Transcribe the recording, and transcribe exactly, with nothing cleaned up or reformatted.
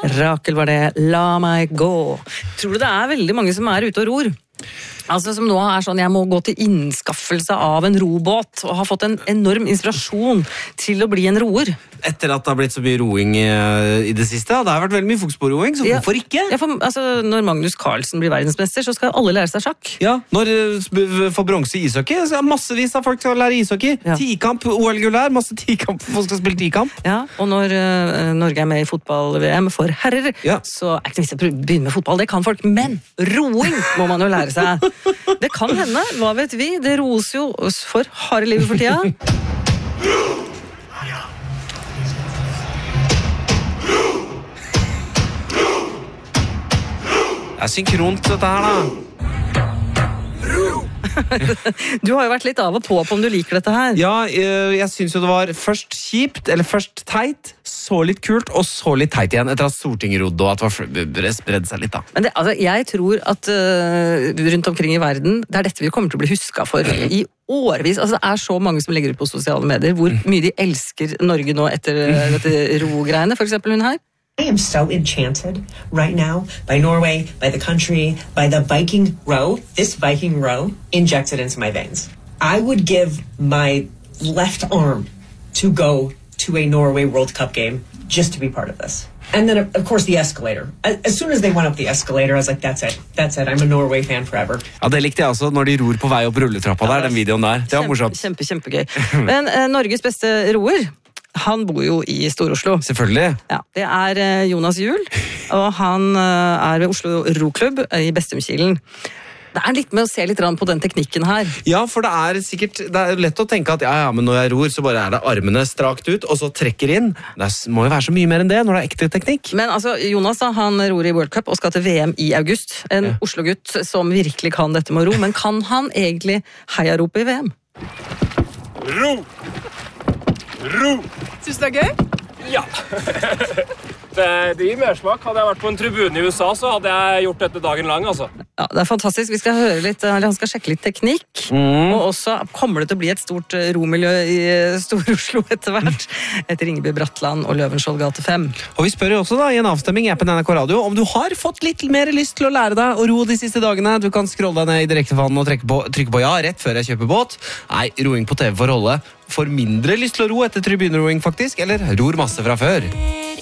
Rakel var det, la meg gå. Tror du det er veldig mange som er ute og ror? Altså som nå er sånn, jeg må gå til innskaffelse av en robåt, og har fått en enorm inspirasjon til å bli en roer. Etter at det har blitt så mye roing i det siste, det har vært veldig mye fokus på roing, så hvorfor ikke? Ja, for, altså, når Magnus Carlsen blir verdensmester, så skal alle lære seg sjakk. Ja, når får bronse i ishockey, så er massevis av folk til å lære ishockey. Ja. Tikamp, O L-gull her, masse tikamp, folk skal spille tikamp. Ja, og når uh, Norge er med i fotball-V M for herrer, ja. Så er ikke vits å begynne med fotball, det kan folk, men roing må man jo lære seg. Det kan hende, hva vet vi, det roes jo for harde livet for tida. Det er synkront dette her da. Du har jo vært litt av og på på om du liker dette her. Ja, jeg synes jo det var først kjipt, eller først teit, så litt kult, og så litt teit igjen, etter at Stortinget rodde, og at det var spredd seg litt da. Men det, altså, jeg tror at uh, rundt omkring i verden, det er dette vi kommer til å bli husket for i årvis. Altså, det er så mange som legger ut på sosiale medier, hvor mye de elsker Norge nå etter uh, dette ro-greiene, for eksempel hun her. I am so enchanted right now by Norway, by the country, by the Viking row. This Viking row injects it into my veins. I would give my left arm to go to a Norway World Cup game just to be part of this. And then, of course, the escalator. As soon as they went up the escalator, I was like, that's it. That's it. I'm a Norway fan forever. Ja, det likte jeg også når de ror på vei opp rulletrappa der, den videoen der. Det var morsomt. Kjempe, kjempe, kjempegøy. Men eh, Norges beste roer, han bor jo i Stor-Oslo. Selvfølgelig. Ja, det er Jonas Juel, og han er ved Oslo Roklubb i Bestumkilen. Det er litt med å se litt på den teknikken her. Ja, for det er sikkert, det er lett å tenke at ja, ja, men når jeg ror, så bare er det armene strakt ut, og så trekker inn. Det må jo være så mye mer enn det når det er ekte teknikk. Men altså, Jonas da, han ror i World Cup og skal til V M i august. En ja. Oslo-gutt som virkelig kan dette med ro, men kan han egentlig heiarope i V M? Ro! Ro! Synes du det er gøy? Ja. det, det gir mersmak. Hadde jeg vært på en tribune i U S A, så hadde jeg gjort dette dagen lang, altså. Ja, det er fantastisk. Vi skal høre litt, eller han skal sjekke litt teknikk. Mm. Og også kommer det til å bli et stort romiljø i Stor-Oslo etter hvert, etter Ingeborg Bratland og Løvenskiold gate fem. Og vi spør jo også da, i en avstemming i appen N R K Radio, om du har fått litt mer lyst til å lære deg å ro de siste dagene. Du kan scrolle deg ned i direktefanen og trykke på, trykke på ja rett før jeg kjøper båt. Nei, roing på T V for holde. For mindre lyst til å ro etter tribuneroing faktisk, eller ror masse fra før.